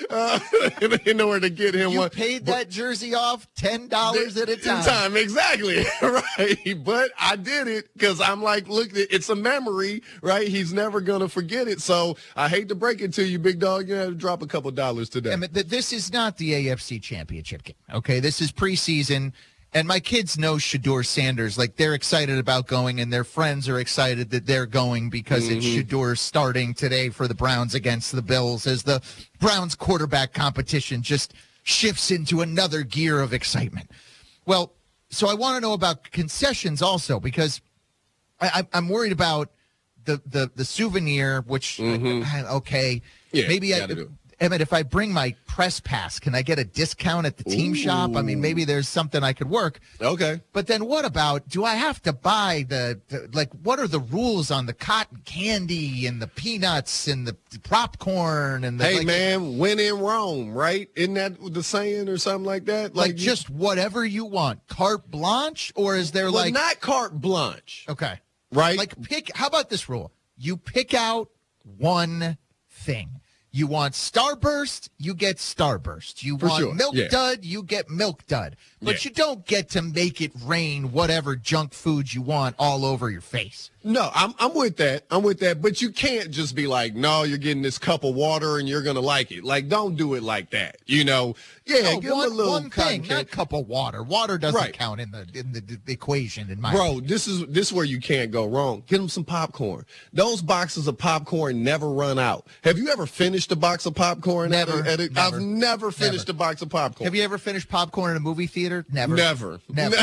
in order to get him You one. paid that jersey off $10 at a time. Exactly. Right. But I did it because I'm like, look, it's a memory, right? He's never going to forget it. So I hate to break it to you, big dog. You have to drop a couple dollars today. I mean, this is not the AFC Championship game, okay? This is preseason. And my kids know Shedeur Sanders. Like, they're excited about going, and their friends are excited that they're going because it's Shedeur starting today for the Browns against the Bills as the Browns quarterback competition just shifts into another gear of excitement. Well, so I want to know about concessions also because I'm worried about the souvenir, which, okay, Yeah, maybe Emmett, if I bring my press pass, can I get a discount at the team shop? I mean, maybe there's something I could work. Okay. But then what about, do I have to buy what are the rules on the cotton candy and the peanuts and the popcorn? And Hey, man, when in Rome, right? Isn't that the saying or something like that? Like just whatever you want. Carte blanche? Or is there not carte blanche. Okay. Right? Like how about this rule? You pick out one thing. You want Starburst, you get Starburst. You want Milk Dud, you get Milk Dud. But you don't get to make it rain whatever junk food you want all over your face. No, I'm with that. But you can't just be like, no, you're getting this cup of water and you're going to like it. Like, don't do it like that. You know? Yeah, give them a little one thing, not cup of water. Water doesn't count in the equation in my opinion. This is where you can't go wrong. Get them some popcorn. Those boxes of popcorn never run out. Have you ever finished a box of popcorn? Never. I've never finished a box of popcorn. Have you ever finished popcorn in a movie theater? Never. Never.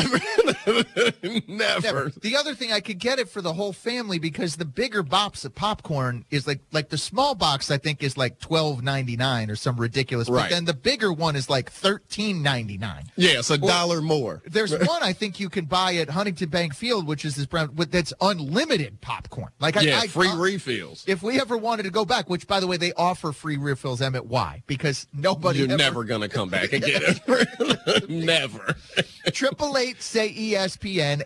The other thing, I could get it for the whole family because the bigger box of popcorn is like the small box I think is like $12.99 or some ridiculous. Right. But then the bigger one is like $13.99. Yeah, it's $1 more. There's one I think you can buy at Huntington Bank Field, which is this brown that's unlimited popcorn. Free refills. If we ever wanted to go back, which by the way they offer free refills, Emmett, why? Because you're never gonna come back and get it. Never. 888 say ESPN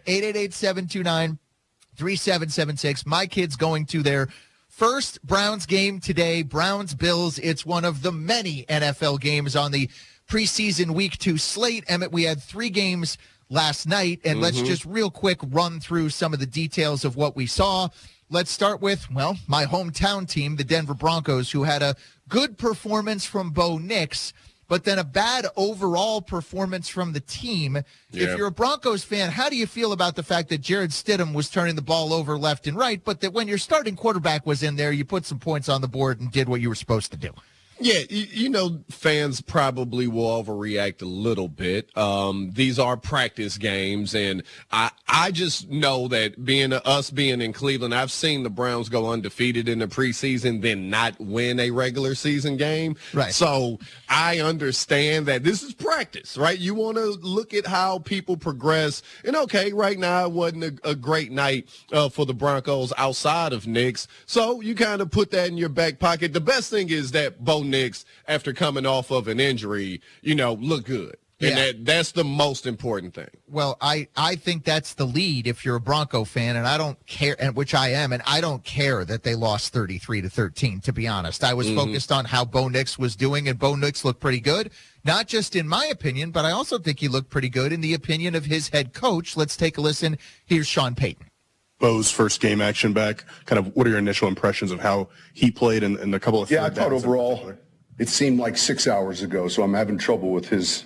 888-729-3776. My kid's going to their first Browns game today. Browns-Bills. It's one of the many NFL games on the preseason Week 2 slate. Emmett, we had 3 games last night, and let's just real quick run through some of the details of what we saw. Let's start with, my hometown team, the Denver Broncos, who had a good performance from Bo Nix, but then a bad overall performance from the team. Yeah. If you're a Broncos fan, how do you feel about the fact that Jarrett Stidham was turning the ball over left and right, but that when your starting quarterback was in there, you put some points on the board and did what you were supposed to do? Yeah, fans probably will overreact a little bit. These are practice games, and I just know that being in Cleveland, I've seen the Browns go undefeated in the preseason, then not win a regular season game. Right. So I understand that this is practice, right? You want to look at how people progress. And, okay, right now it wasn't a great night for the Broncos outside of Nix. So you kind of put that in your back pocket. The best thing is that Bo Nix, after coming off of an injury, look good. And that's the most important thing. Well, I think that's the lead if you're a Bronco fan, and I don't care, and which I am, and I don't care that they lost 33-13, to be honest. I was focused on how Bo Nix was doing, and Bo Nix looked pretty good, not just in my opinion, but I also think he looked pretty good in the opinion of his head coach. Let's take a listen. Here's Sean Payton. Bo's first game action back, kind of what are your initial impressions of how he played and a couple of I thought overall it seemed like 6 hours ago, so I'm having trouble with his,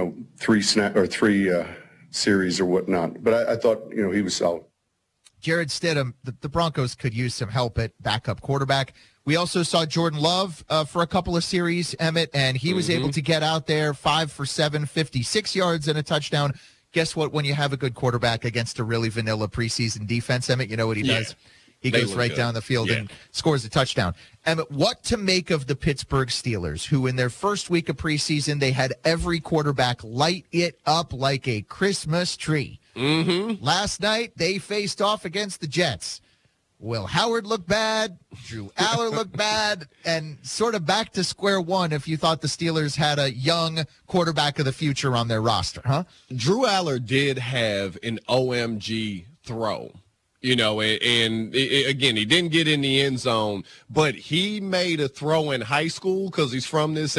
3 series or whatnot. But I thought, he was solid. Jarrett Stidham, the Broncos could use some help at backup quarterback. We also saw Jordan Love for a couple of series, Emmett, and he was able to get out there 5 for 7, 56 yards and a touchdown. Guess what? When you have a good quarterback against a really vanilla preseason defense, Emmett, you know what he does? He goes right down the field and scores a touchdown. Emmett, what to make of the Pittsburgh Steelers, who in their first week of preseason, they had every quarterback light it up like a Christmas tree. Last night, they faced off against the Jets. Will Howard looked bad, Drew Aller looked bad, and sort of back to square one if you thought the Steelers had a young quarterback of the future on their roster, huh? Drew Aller did have an OMG throw. And again, he didn't get in the end zone, but he made a throw in high school because he's from this